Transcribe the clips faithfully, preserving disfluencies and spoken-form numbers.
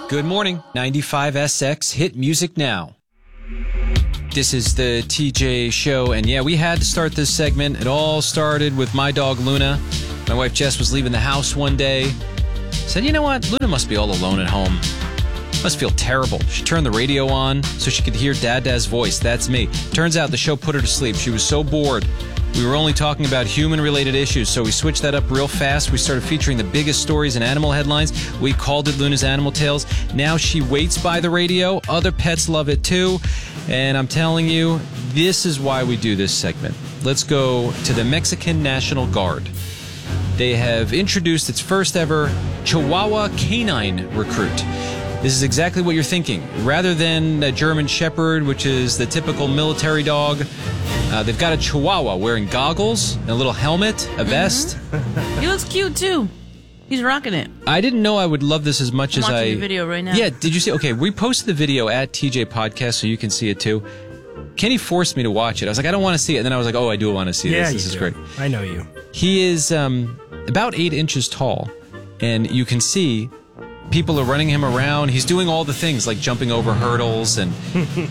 Good morning. ninety-five S X Hit Music Now. This is the T J Show, and yeah, we had to start this segment. It all started with my dog, Luna. My wife, Jess, was leaving the house one day. Said, you know what? Luna must be all alone at home. Must feel terrible. She turned the radio on so she could hear Dada's voice. That's me. Turns out the show put her to sleep. She was so bored. We were only talking about human-related issues, so we switched that up real fast. We started featuring the biggest stories and animal headlines. We called it Luna's Animal Tales. Now she waits by the radio. Other pets love it too. And I'm telling you, this is why we do this segment. Let's go to the Mexican National Guard. They have introduced its first ever Chihuahua canine recruit. This is exactly what you're thinking. Rather than a German Shepherd, which is the typical military dog, uh, they've got a Chihuahua wearing goggles, and a little helmet, a vest. Mm-hmm. He looks cute, too. He's rocking it. I didn't know I would love this as much I'm as I... watching the video right now. Yeah, did you see? Okay, we posted the video at T J Podcast, so you can see it, too. Kenny forced me to watch it. I was like, I don't want to see it. And then I was like, oh, I do want to see yeah, this. This is do. great. I know you. He is um, about eight inches tall, and you can see... people are running him around. He's doing all the things like jumping over hurdles. And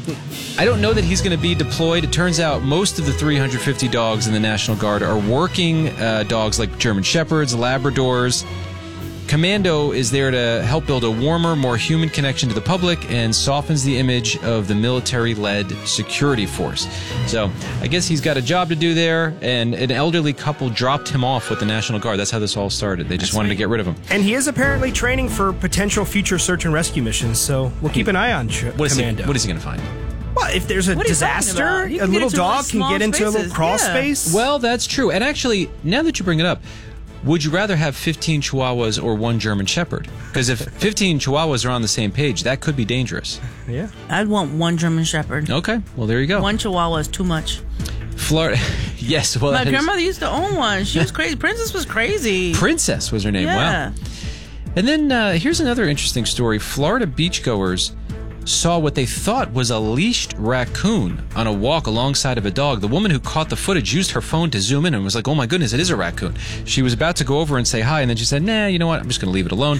I don't know that he's going to be deployed. It turns out most of the three hundred fifty dogs in the National Guard are working uh, dogs like German Shepherds, Labradors. Commando is there to help build a warmer, more human connection to the public and softens the image of the military-led security force. So I guess he's got a job to do there, and an elderly couple dropped him off with the National Guard. That's how this all started. They just That's wanted right. to get rid of him. And he is apparently training for potential future search and rescue missions, so we'll keep an eye on Ch- What is he, Commando. what is he going to find? Well, if there's a What are you talking disaster, about? He a can get little into really dog can small get into a little spaces. crawl Yeah. space. Well, that's true. And actually, now that you bring it up, would you rather have fifteen Chihuahuas or one German Shepherd? Because if fifteen Chihuahuas are on the same page, that could be dangerous. Yeah. I'd want one German Shepherd. Okay, well, there you go. One Chihuahua is too much. Florida. Yes, well, My that is- grandmother used to own one. She was crazy. Princess was crazy. Princess was her name. Yeah. Wow. And then uh, here's another interesting story. Florida beachgoers saw what they thought was a leashed raccoon on a walk alongside of a dog. The woman who caught the footage used her phone to zoom in and was like, oh my goodness, it is a raccoon. She was about to go over and say hi, and then she said, nah, you know what? I'm just going to leave it alone.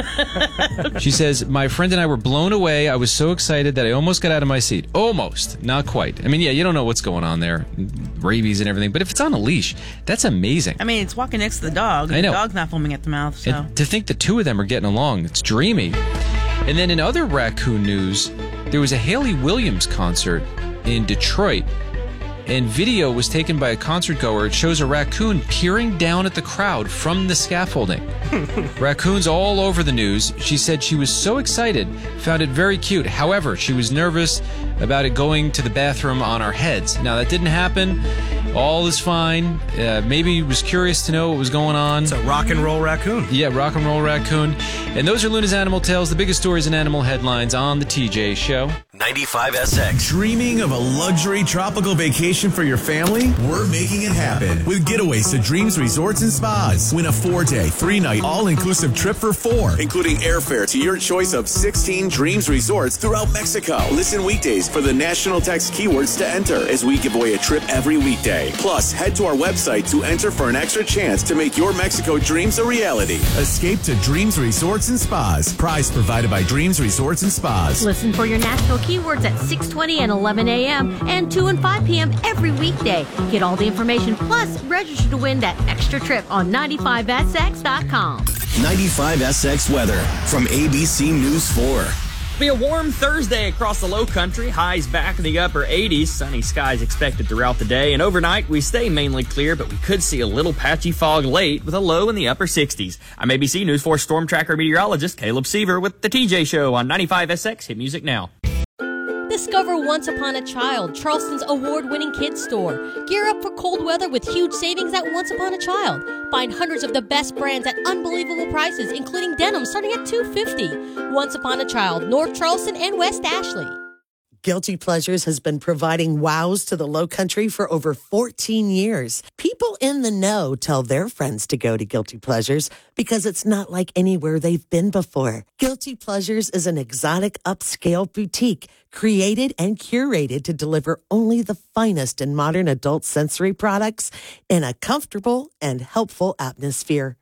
She says, my friend and I were blown away. I was so excited that I almost got out of my seat. Almost. Not quite. I mean, yeah, you don't know what's going on there. Rabies and everything. But if it's on a leash, that's amazing. I mean, it's walking next to the dog. I know. The dog's not foaming at the mouth, so. And to think the two of them are getting along, it's dreamy. And then in other raccoon news, there was a Haley Williams concert in Detroit, and video was taken by a concert goer. It shows a raccoon peering down at the crowd from the scaffolding. Raccoons all over the news. She said she was so excited, found it very cute. However, she was nervous about it going to the bathroom on our heads. Now, that didn't happen. All is fine. Uh, maybe was curious to know what was going on. It's a rock and roll raccoon. Yeah, rock and roll raccoon. And those are Luna's Animal Tales, the biggest stories and animal headlines on the T J Show. ninety-five S X. Dreaming of a luxury tropical vacation for your family? We're making it happen with getaways to Dreams Resorts and Spas. Win a four-day, three-night, all-inclusive trip for four, including airfare to your choice of sixteen Dreams Resorts throughout Mexico. Listen weekdays for the national text keywords to enter as we give away a trip every weekday. Plus, head to our website to enter for an extra chance to make your Mexico dreams a reality. Escape to Dreams Resorts and Spas. Prize provided by Dreams Resorts and Spas. Listen for your national keywords at six twenty and eleven a.m. and two and five p.m. every weekday. Get all the information, plus register to win that extra trip on ninety-five S X dot com. ninety-five S X weather from A B C News four. Be a warm Thursday across the low country. Highs back in the upper eighties. Sunny skies expected throughout the day. And overnight, we stay mainly clear, but we could see a little patchy fog late with a low in the upper sixties. I'm A B C News four Storm Tracker meteorologist Caleb Seaver with the T J Show on ninety-five S X Hit Music Now. Discover Once Upon a Child, Charleston's award-winning kids store. Gear up for cold weather with huge savings at Once Upon a Child. Find hundreds of the best brands at unbelievable prices, including denim starting at two dollars and fifty cents. Once Upon a Child, North Charleston and West Ashley. Guilty Pleasures has been providing wows to the Low Country for over fourteen years. People in the know tell their friends to go to Guilty Pleasures because it's not like anywhere they've been before. Guilty Pleasures is an exotic upscale boutique created and curated to deliver only the finest in modern adult sensory products in a comfortable and helpful atmosphere.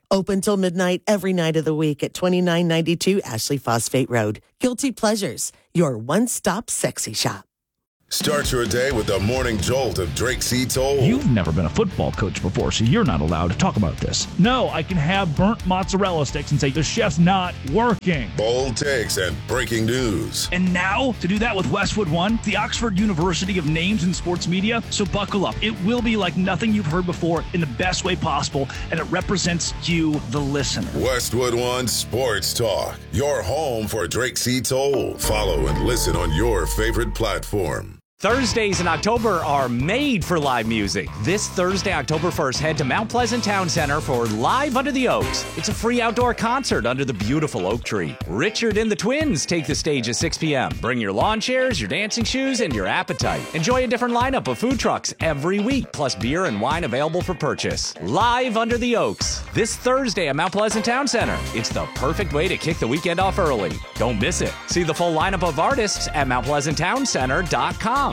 Open till midnight every night of the week at twenty-nine ninety-two Ashley Phosphate Road. Guilty Pleasures, your one-stop sexy shop. Start your day with the morning jolt of Drake C. Toll. You've never been a football coach before, so you're not allowed to talk about this. No, I can have burnt mozzarella sticks and say the chef's not working. Bold takes and breaking news. And now, to do that with Westwood One, the Oxford University of Names in Sports Media. So buckle up. It will be like nothing you've heard before in the best way possible, and it represents you, the listener. Westwood One Sports Talk, your home for Drake C. Toll. Follow and listen on your favorite platform. Thursdays in October are made for live music. This Thursday, October first, head to Mount Pleasant Town Center for Live Under the Oaks. It's a free outdoor concert under the beautiful oak tree. Richard and the Twins take the stage at six p.m. Bring your lawn chairs, your dancing shoes, and your appetite. Enjoy a different lineup of food trucks every week, plus beer and wine available for purchase. Live Under the Oaks, this Thursday at Mount Pleasant Town Center. It's the perfect way to kick the weekend off early. Don't miss it. See the full lineup of artists at mount pleasant town center dot com.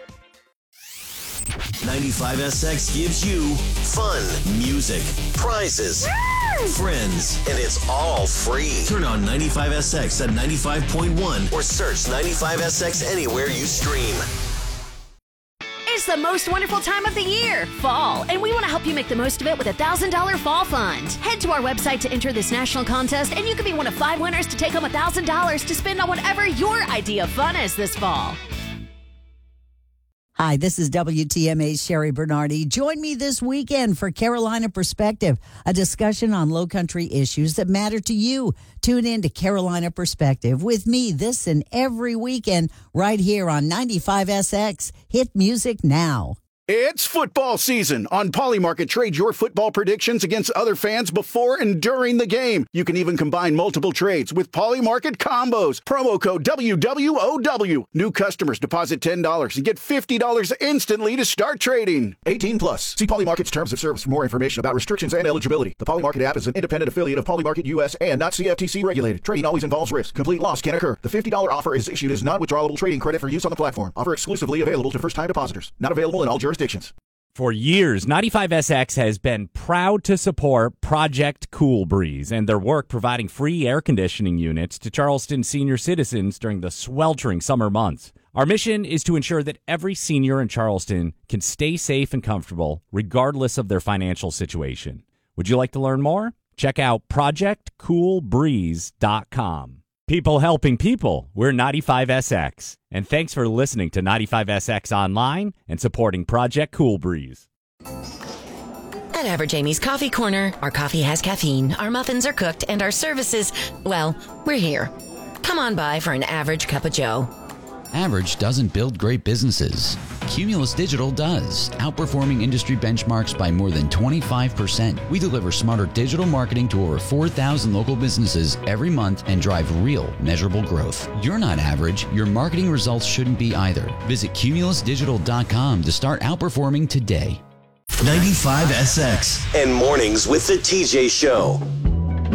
ninety-five S X gives you fun, music, prizes, friends, and it's all free. Turn on ninety-five S X at ninety-five point one or search ninety-five S X anywhere you stream. It's the most wonderful time of the year, fall, and we want to help you make the most of it with a one thousand dollars Fall Fund. Head to our website to enter this national contest, and you could be one of five winners to take home one thousand dollars to spend on whatever your idea of fun is this fall. Hi, this is W T M A's Sherry Bernardi. Join me this weekend for Carolina Perspective, a discussion on Lowcountry issues that matter to you. Tune in to Carolina Perspective with me this and every weekend right here on ninety-five S X. Hit music now. It's football season. On Polymarket, trade your football predictions against other fans before and during the game. You can even combine multiple trades with Polymarket combos. Promo code W W O W. New customers deposit ten dollars and get fifty dollars instantly to start trading. eighteen plus. See Polymarket's terms of service for more information about restrictions and eligibility. The Polymarket app is an independent affiliate of Polymarket U S and not C F T C regulated. Trading always involves risk. Complete loss can occur. The fifty dollars offer is issued as non-withdrawable trading credit for use on the platform. Offer exclusively available to first-time depositors. Not available in all jurisdictions. For years, ninety-five S X has been proud to support Project Cool Breeze and their work providing free air conditioning units to Charleston senior citizens during the sweltering summer months. Our mission is to ensure that every senior in Charleston can stay safe and comfortable regardless of their financial situation. Would you like to learn more? Check out project cool breeze dot com. People helping people, we're ninety-five S X. And thanks for listening to ninety-five S X Online and supporting Project Cool Breeze. At Average Amy's Coffee Corner, our coffee has caffeine, our muffins are cooked, and our services, well, we're here. Come on by for an average cup of joe. Average doesn't build great businesses. Cumulus Digital does, outperforming industry benchmarks by more than twenty-five percent. We deliver smarter digital marketing to over four thousand local businesses every month and drive real, measurable growth. You're not average. Your marketing results shouldn't be either. Visit cumulus digital dot com to start outperforming today. ninety-five S X and Mornings with the T J Show.